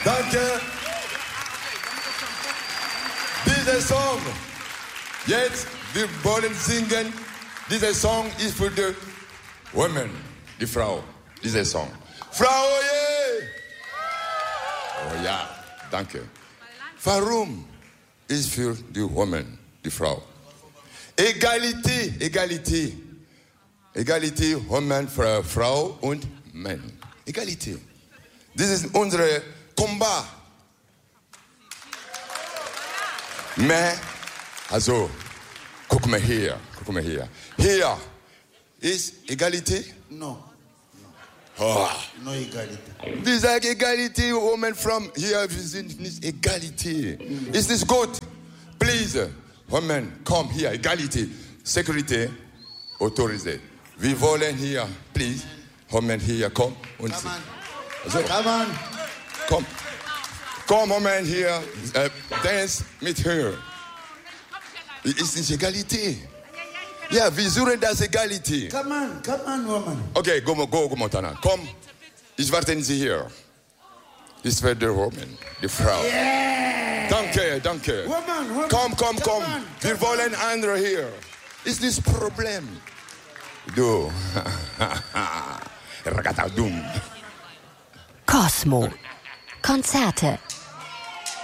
Danke. Dieser Song, jetzt, wir wollen singen. Dieser Song ist für die Women, die Frau. Dieser Song. Frau, yeah. Oh ja, danke. Warum ist für die Women, die Frau? Egalität, Egalität. Egalität, Women, Frau und Mann. Egalität. Das ist unser Combat. Mais, also, guck mal hier. Hier ist Egalität? No. Oh. No Egalität. Wir sagen Egalität, Women from hier, wir sind nicht Egalität. Ist nicht gut? Please, Women, komm hier, Egalität. Security, autorisiert. Wir wollen hier, please, Women hier, komm. Und Come on. also, Come on. komm. Komm, Women hier, dance mit her. Ist nicht Egalität. Ja, wir suchen das Egalität. Come on, woman. Okay, go, Montana. Komm, ich warte Sie hier. Ich werde die Woman, die Frau. Yeah. Danke. Woman. Komm. On. Wir wollen andere hier. Ist das Problem? Du. Ragagadum. Cosmo. Konzerte.